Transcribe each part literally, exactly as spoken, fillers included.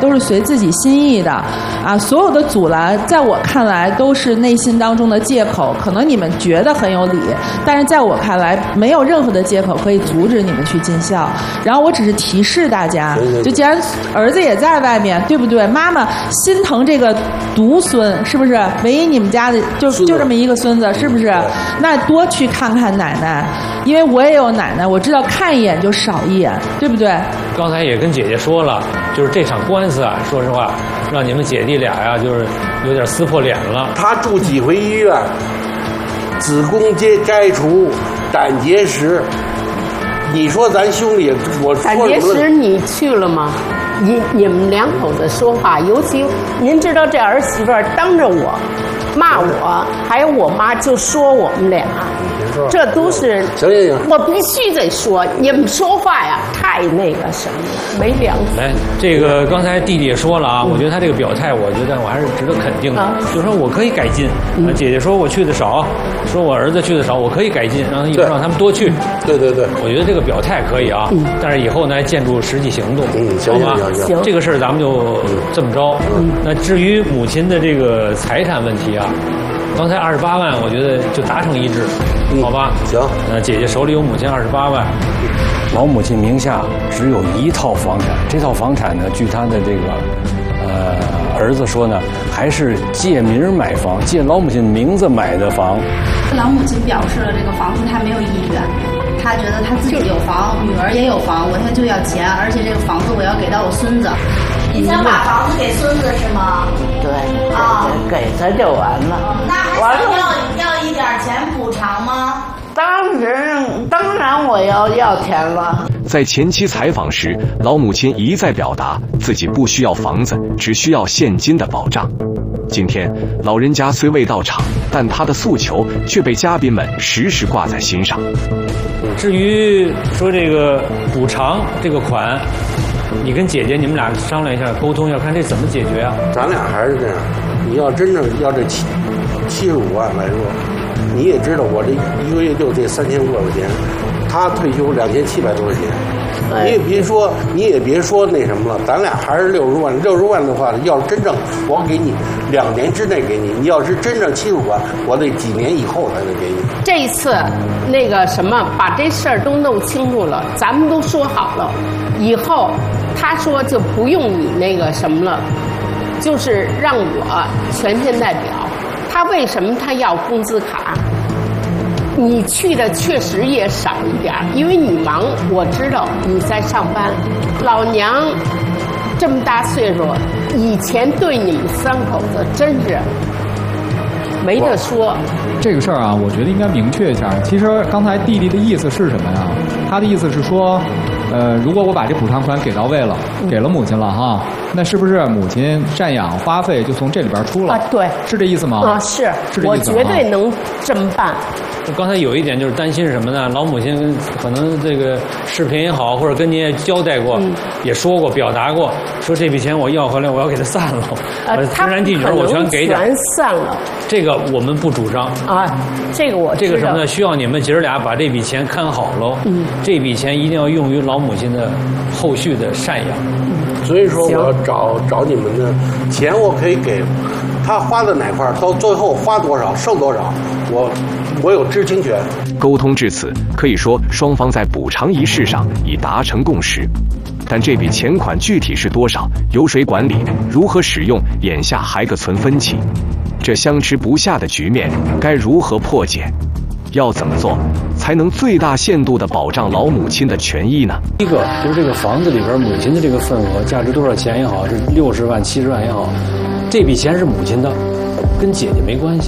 都是随自己心意的啊，所有的阻拦在我看来都是内心当中的借口，可能你们觉得很有理，但是在我看来没有任何的借口可以阻止你们去尽孝。然后我只是提示大家，就既然儿子也在外面，对不对？妈妈心疼这个独孙，是不是？唯一你们家的就就这么一个孙子，是不是？那多去看看奶奶，因为我也有奶奶，我知道看一眼就少一眼，对不对？ 刚才也跟姐姐说了，就是这场官司啊，说实话，让你们姐弟俩呀，就是有点撕破脸了。 他住几回医院，子宫结摘除，胆结石。你说咱兄弟，我胆结石你去了吗？你你们两口子说话，尤其您知道这儿媳妇儿当着我骂我，还有我妈就说我们俩，这都是行行行， 我必须得说，你们说话呀太那个什么了，没良心。 来，这个刚才弟弟也说了啊，我觉得他这个表态，我觉得我还是值得肯定的， 啊、 就是说我可以改进。嗯、姐姐说我去的少，说我儿子去的少，我可以改进，让以后让他们多去。 对对对， 我觉得这个表态可以啊，嗯、但是以后呢，见诸实际行动， 嗯，行好吧？ 行行， 这个事儿咱们就这么着。嗯，那至于母亲的这个财产问题啊。刚才二十八万，我觉得就达成一致，嗯、好吧？ 行。 呃，姐姐手里有母亲二十八万， 老母亲名下只有一套房产，这套房产呢，据她的这个呃儿子说呢，还是借名买房，借老母亲名字买的房。 老母亲表示了这个房子她没有意愿，她觉得她自己有房，女儿也有房，我现在就要钱，而且这个房子我要给到我孙子。 你想把房子给孙子是吗？ 对， 啊， 给他就完了。 那还想要要一点钱补偿吗？ 当然，当然我要要钱了。 在前期采访时，老母亲一再表达自己不需要房子，只需要现金的保障。今天老人家虽未到场，但他的诉求却被嘉宾们时时挂在心上。 至于说这个补偿这个款，你跟姐姐你们俩商量一下，沟通，要看这怎么解决啊？ 咱俩还是这样，你要真正要这七七十五万来说，你也知道我这一个月就这三千多块钱，他退休两千七百多块钱，你也别说你也别说那什么了，咱俩还是六十万，六十万的话，要是真正我给你两年之内给你，你要是真正七十五万，我得几年以后才能给你。 这一次那个什么，把这事儿都弄清楚了，咱们都说好了，以后他说就不用你那个什么了，就是让我全权代表。他为什么他要工资卡？你去的确实也少一点，因为你忙，我知道你在上班。老娘这么大岁数，以前对你们三口子真是没得说。 这个事儿啊，我觉得应该明确一下。其实刚才弟弟的意思是什么呀？他的意思是说，呃，如果我把这补偿款给到位了，给了母亲了哈，那是不是母亲赡养花费就从这里边出了？ 啊，对， 是这意思吗？ 啊，是， 是这意思吗？ 我绝对能这么办。 刚才有一点就是担心什么呢？老母亲可能这个视频也好，或者跟您也交代过，嗯、也说过、表达过，说这笔钱我要回来，我要给他散了， 呃， 资产地女我全给点， 全散了。 这个我们不主张啊，这个我这个什么呢？需要你们姐儿俩把这笔钱看好喽。嗯，这笔钱一定要用于老母亲的后续的赡养。 嗯、所以说，我要找找你们的钱，我可以给他花在哪块儿，到最后花多少剩多少，我。我有知情权。 沟通至此，可以说双方在补偿一事上已达成共识，但这笔钱款具体是多少，由谁管理，如何使用，眼下还各存分歧。这相持不下的局面该如何破解？要怎么做才能最大限度地保障老母亲的权益呢？ 第一个就是这个房子里边母亲的这个份额，价值多少钱也好，是六十万、七十万也好，这笔钱是母亲的，跟姐姐没关系。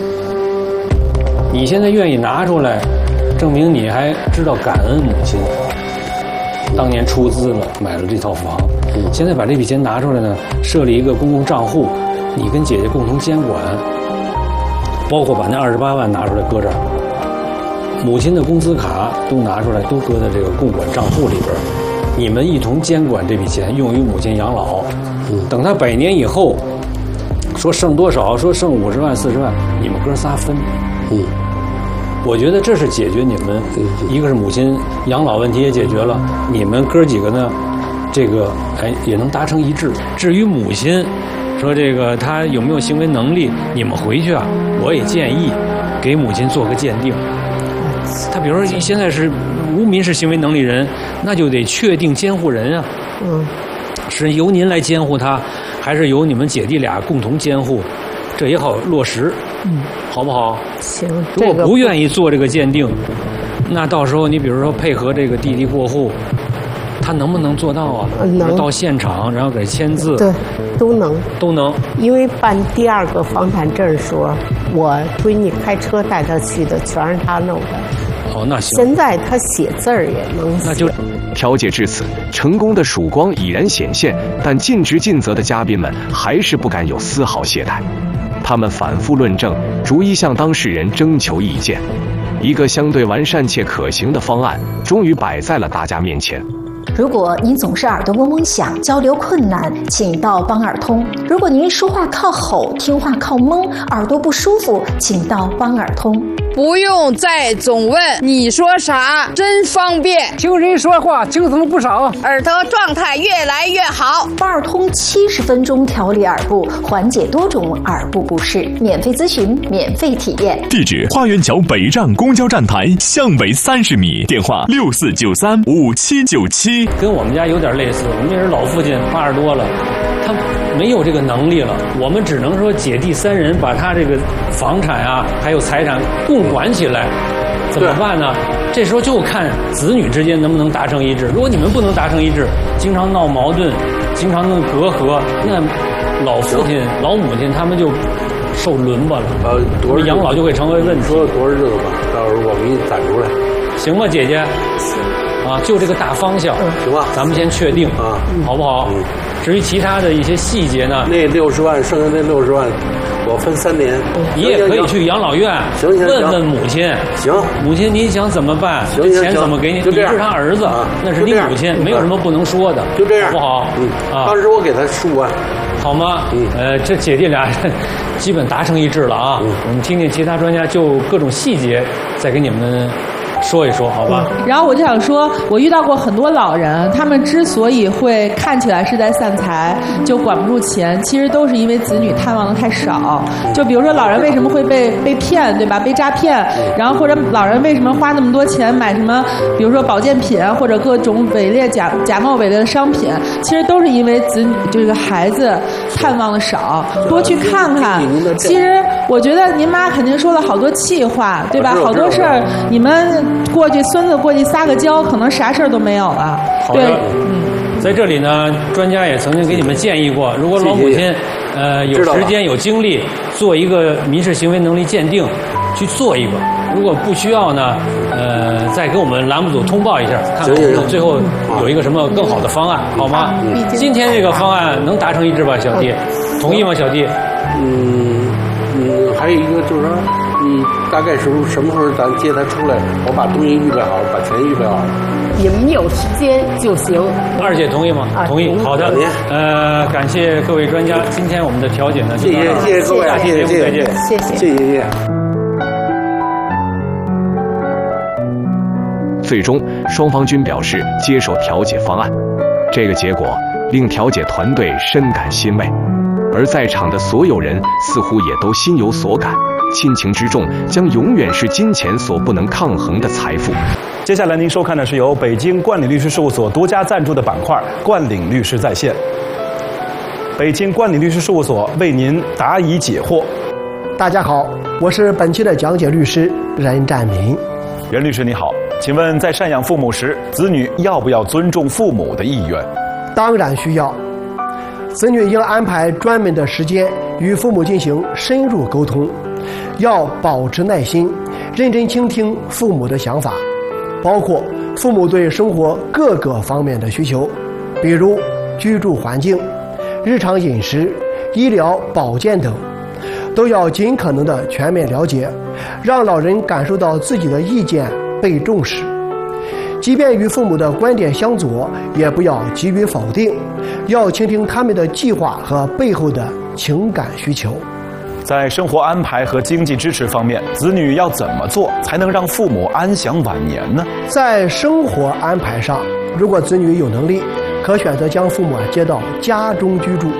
你现在愿意拿出来，证明你还知道感恩母亲，当年出资了买了这套房。嗯、现在把这笔钱拿出来呢，设立一个公共账户，你跟姐姐共同监管，包括把那二十八万拿出来搁这儿，母亲的工资卡都拿出来，都搁在这个共管账户里边，你们一同监管这笔钱，用于母亲养老。嗯、等她百年以后，说剩多少，说剩五十万、四十万，你们哥仨分。嗯，我觉得这是解决你们，一个是母亲养老问题也解决了，你们哥几个呢， 这个哎也能达成一致。至于母亲说这个她有没有行为能力，你们回去啊，我也建议给母亲做个鉴定。他比如说现在是无民事行为能力人，那就得确定监护人啊。 嗯， 是由您来监护他，还是由你们姐弟俩共同监护？这也好落实，嗯，好不好？ 行。 如果不愿意做这个鉴定，那到时候你比如说配合这个弟弟过户，他能不能做到啊？ 能。 到现场然后给签字， 对，都能， 都能。 因为办第二个房产证时候，我闺女开车带她去的，全是她弄的。 哦，那行。 现在她写字儿也能写。 那就。 调解至此，成功的曙光已然显现，但尽职尽责的嘉宾们还是不敢有丝毫懈怠。他们反复论证，逐一向当事人征求意见，一个相对完善且可行的方案终于摆在了大家面前。 如果您总是耳朵嗡嗡响，交流困难，请到帮耳通；如果您说话靠吼，听话靠蒙，耳朵不舒服，请到帮耳通。 不用再总问你说啥，真方便。 听人说话精神不少， 耳朵状态越来越好。 帮耳通七十分钟调理耳部，缓解多种耳部不适，免费咨询，免费体验。 地址：花园桥北站公交站台向北三十米，电话六四九三五七九七。 跟我们家有点类似，我们也是老父亲，八十多了，他没有这个能力了，我们只能说姐弟三人把他这个房产啊，还有财产共管起来，怎么办呢？这时候就看子女之间能不能达成一致。如果你们不能达成一致，经常闹矛盾，经常弄隔阂，那老父亲、老母亲他们就受轮吧了，呃，多养老就会成为问题。 说多少日子吧，到时候我给你攒出来， 行吗，姐姐？啊，就这个大方向， 行吧？ 咱们先确定啊，好不好？嗯。至于其他的一些细节呢， 那六十万，剩下那六十万，我分三年。 你也可以去养老院， 行行问问母亲。 行， 母亲你想怎么办？ 行行钱怎么给你？你是他儿子，那是你母亲，没有什么不能说的。 就这样， 好不好？ 嗯啊。当时我给他十五万， 好吗？嗯。呃，这姐弟俩基本达成一致了啊。嗯。我们听听其他专家就各种细节再给你们说一说，好吧？ 然后我就想说，我遇到过很多老人，他们之所以会看起来是在散财，就管不住钱，其实都是因为子女探望的太少。就比如说老人为什么会被被骗，对吧？被诈骗，然后或者老人为什么花那么多钱买什么，比如说保健品或者各种伪劣假假冒伪劣的商品，其实都是因为子女这个孩子探望的少，多去看看。其实我觉得您妈肯定说了好多气话，对吧？好多事儿你们过去孙子过去撒个娇，可能啥事儿都没有了。对， 嗯，在这里呢，专家也曾经给你们建议过，如果老母亲呃有时间有精力做一个民事行为能力鉴定，去做一个。如果不需要呢，呃，再给我们栏目组通报一下，看看我们最后有一个什么更好的方案，好吗？今天这个方案能达成一致吧，小弟？同意吗，小弟？ 嗯嗯，还有一个就是说。你大概什么什么时候咱接他出来？我把东西预备好，把钱预备好。 你们有时间就行。 二姐同意吗？ 啊、 同意。好的。呃，感谢各位专家，今天我们的调解呢， 谢谢谢谢各位，谢谢谢谢再见， 谢谢谢谢谢谢。 最终，双方均表示接受调解方案。这个结果令调解团队深感欣慰，而在场的所有人似乎也都心有所感。亲情之重将永远是金钱所不能抗衡的财富。 接下来您收看的是由北京冠岭律师事务所独家赞助的板块“冠岭律师在线”。北京冠岭律师事务所为您答疑解惑。 大家好，我是本期的讲解律师任占明。 任律师你好，请问在赡养父母时，子女要不要尊重父母的意愿？ 当然需要。子女应安排专门的时间与父母进行深入沟通。要保持耐心，认真倾听父母的想法，包括父母对生活各个方面的需求，比如居住环境、日常饮食、医疗保健等，都要尽可能的全面了解，让老人感受到自己的意见被重视。即便与父母的观点相左，也不要急于否定，要倾听他们的计划和背后的情感需求。 在生活安排和经济支持方面，子女要怎么做才能让父母安享晚年呢？ 在生活安排上，如果子女有能力， 可选择将父母接到家中居住，